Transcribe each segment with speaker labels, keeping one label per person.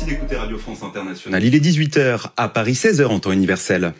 Speaker 1: Merci d'écouter Radio France Internationale. Il est 18h à Paris, 16h en temps universel.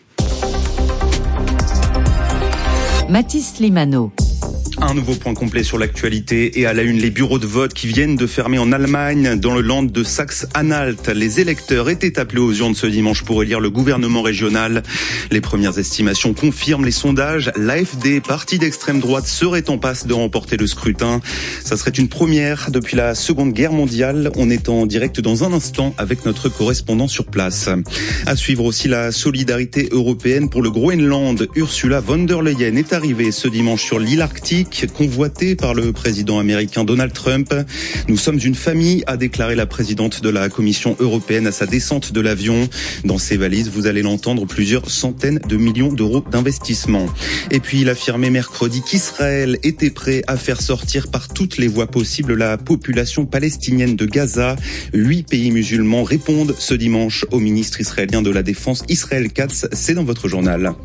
Speaker 2: Mathis Limano.
Speaker 1: Un nouveau point complet sur l'actualité et à la une, les bureaux de vote qui viennent de fermer en Allemagne, dans le land de Saxe-Anhalt. Les électeurs étaient appelés aux urnes ce dimanche pour élire le gouvernement régional. Les premières estimations confirment les sondages. L'AfD, parti d'extrême droite, serait en passe de remporter le scrutin. Ça serait une première depuis la Seconde Guerre mondiale. On est en direct dans un instant avec notre correspondant sur place. À suivre aussi la solidarité européenne pour le Groenland. Ursula von der Leyen est arrivée ce dimanche sur l'île arctique, convoité par le président américain Donald Trump. Nous sommes une famille, a déclaré la présidente de la Commission européenne à sa descente de l'avion. Dans ses valises, vous allez l'entendre, plusieurs centaines de millions d'euros d'investissement. Et puis, il affirmait mercredi qu'Israël était prêt à faire sortir par toutes les voies possibles la population palestinienne de Gaza. 8 pays musulmans répondent ce dimanche au ministre israélien de la Défense, Israël Katz. C'est dans votre journal.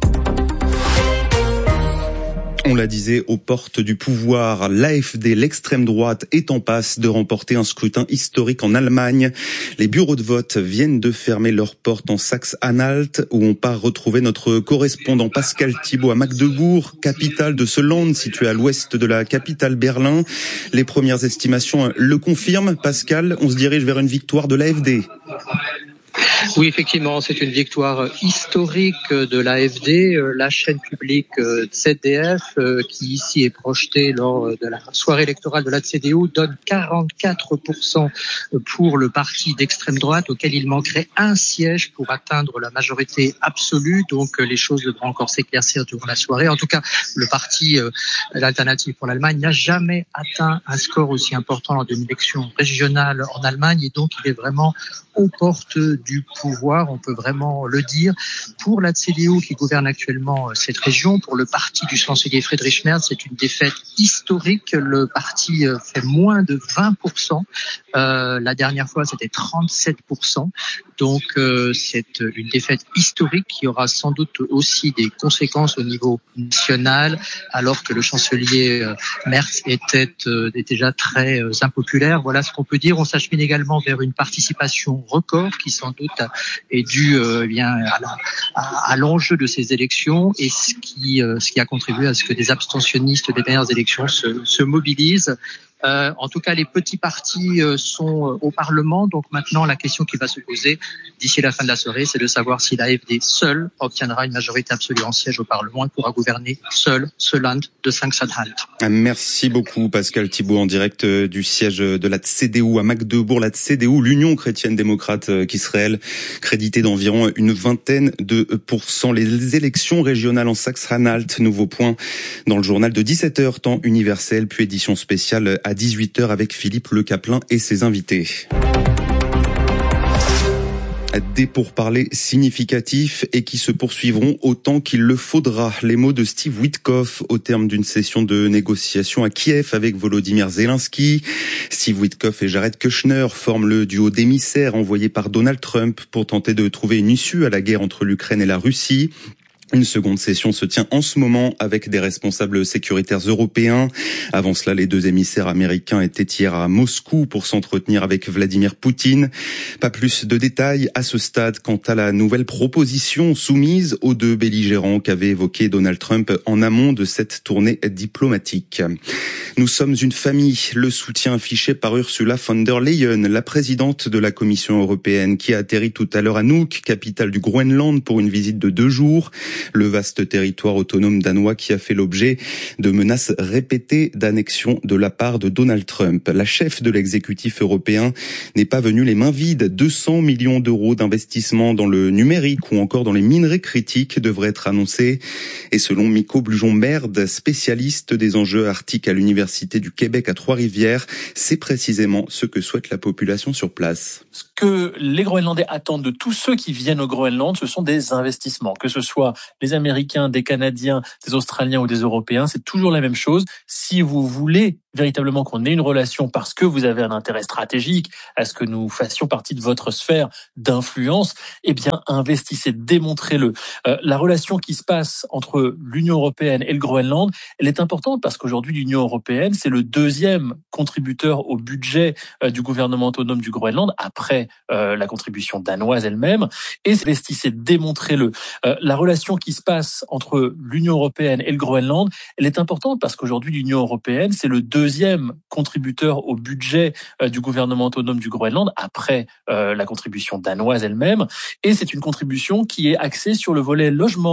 Speaker 1: On la disait, aux portes du pouvoir, l'AfD, l'extrême droite, est en passe de remporter un scrutin historique en Allemagne. Les bureaux de vote viennent de fermer leurs portes en Saxe-Anhalt, où on part retrouver notre correspondant Pascal Thibault à Magdebourg, capitale de ce land situé à l'ouest de la capitale Berlin. Les premières estimations le confirment. Pascal, on se dirige vers une victoire de l'AfD.
Speaker 3: Oui, effectivement, c'est une victoire historique de l'AfD, la chaîne publique ZDF, qui ici est projetée lors de la soirée électorale de la CDU, donne 44% pour le parti d'extrême droite, auquel il manquerait un siège pour atteindre la majorité absolue. Donc, les choses devront encore s'éclaircir durant la soirée. En tout cas, le parti l'Alternative pour l'Allemagne n'a jamais atteint un score aussi important lors d'une élection régionale en Allemagne, et donc il est vraiment aux portes du pouvoir, on peut vraiment le dire. Pour la CDU qui gouverne actuellement cette région, pour le parti du chancelier Friedrich Merz, c'est une défaite historique. Le parti fait moins de 20%. La dernière fois, c'était 37%. Donc, c'est une défaite historique qui aura sans doute aussi des conséquences au niveau national, alors que le chancelier Merz était déjà très impopulaire. Voilà ce qu'on peut dire. On s'achemine également vers une participation record qui sans doute est due à l'enjeu de ces élections, et ce qui a contribué à ce que des abstentionnistes des dernières élections se mobilisent. En tout cas, les petits partis sont au Parlement. Donc maintenant, la question qui va se poser d'ici la fin de la soirée, c'est de savoir si l'AfD seule obtiendra une majorité absolue en siège au Parlement et pourra gouverner seul ce land de Saxe-Anhalt.
Speaker 1: Merci beaucoup Pascal Thibault en direct du siège de la CDU à Magdebourg. La CDU, l'Union chrétienne démocrate qu'Israël, créditée d'environ une vingtaine de %. Les élections régionales en Saxe-Anhalt, nouveau point dans le journal de 17h, temps universel, puis édition spéciale à 18h avec Philippe Le Caplin et ses invités. Des pourparlers significatifs et qui se poursuivront autant qu'il le faudra. Les mots de Steve Witkoff au terme d'une session de négociation à Kiev avec Volodymyr Zelensky. Steve Witkoff et Jared Kushner forment le duo d'émissaires envoyé par Donald Trump pour tenter de trouver une issue à la guerre entre l'Ukraine et la Russie. Une seconde session se tient en ce moment avec des responsables sécuritaires européens. Avant cela, les deux émissaires américains étaient hier à Moscou pour s'entretenir avec Vladimir Poutine. Pas plus de détails à ce stade quant à la nouvelle proposition soumise aux deux belligérants qu'avait évoqué Donald Trump en amont de cette tournée diplomatique. Nous sommes une famille. Le soutien affiché par Ursula von der Leyen, la présidente de la Commission européenne, qui a atterri tout à l'heure à Nuuk, capitale du Groenland, pour une visite de 2 jours. Le vaste territoire autonome danois qui a fait l'objet de menaces répétées d'annexion de la part de Donald Trump. La chef de l'exécutif européen n'est pas venue les mains vides. 200 millions d'euros d'investissement dans le numérique ou encore dans les minerais critiques devraient être annoncés. Et selon Miko Blujon-Merde, spécialiste des enjeux arctiques à l'Université du Québec à Trois-Rivières, c'est précisément ce que souhaite la population sur place.
Speaker 4: Ce que les Groenlandais attendent de tous ceux qui viennent au Groenland, ce sont des investissements, que ce soit les Américains, des Canadiens, des Australiens ou des Européens, c'est toujours la même chose. Si vous voulez véritablement qu'on ait une relation parce que vous avez un intérêt stratégique à ce que nous fassions partie de votre sphère d'influence, eh bien, investissez, démontrez-le. La relation qui se passe entre l'Union européenne et le Groenland, elle est importante parce qu'aujourd'hui, l'Union européenne, c'est le deuxième contributeur au budget du gouvernement autonome du Groenland, après la contribution danoise elle-même. Et investissez, démontrez-le. La relation qui se passe entre l'Union européenne et le Groenland, elle est importante parce qu'aujourd'hui, l'Union européenne, c'est le deuxième contributeur au budget du gouvernement autonome du Groenland, après la contribution danoise elle-même. Et c'est une contribution qui est axée sur le volet logement.